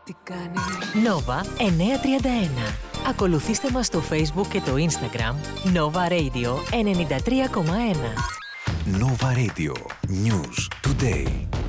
Τι κάνει Nova 931. Ακολουθήστε μας στο Facebook και το Instagram Nova Radio 93,1. Nova Radio. News Today.